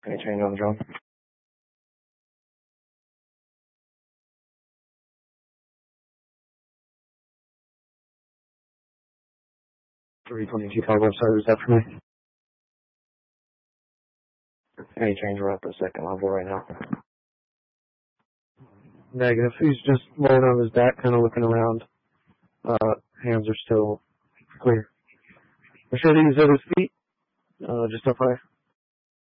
Any change on the drum? $322 website, is that for me? Any change, we're at the second level right now. Negative. He's just laying on his back, kind of looking around. Hands are still clear. I'm sure that he's at his feet. Just up high.